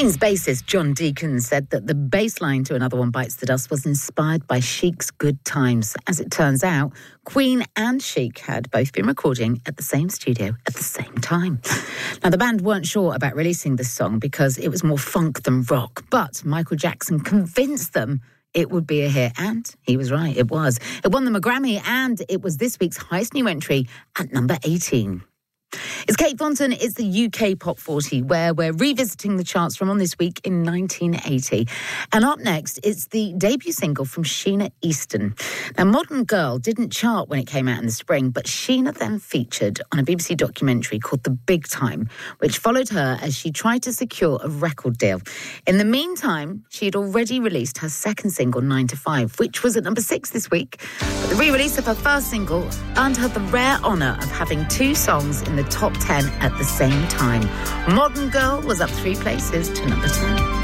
Queen's bassist John Deacon said that the bass line to Another One Bites the Dust was inspired by Chic's Good Times. As it turns out, Queen and Chic had both been recording at the same studio at the same time. Now, the band weren't sure about releasing this song because it was more funk than rock, but Michael Jackson convinced them it would be a hit, and he was right, it was. It won them a Grammy, and it was this week's highest new entry at number 18. It's Kate Thornton. It's the UK Pop 40, where we're revisiting the charts from on this week in 1980. And up next, it's the debut single from Sheena Easton. Now, Modern Girl didn't chart when it came out in the spring, but Sheena then featured on a BBC documentary called The Big Time, which followed her as she tried to secure a record deal. In the meantime, she had already released her second single, 9 to 5, which was at number 6 this week. But the re-release of her first single earned her the rare honour of having 2 songs in the top 10 at the same time. Modern Girl was up 3 places to number 10.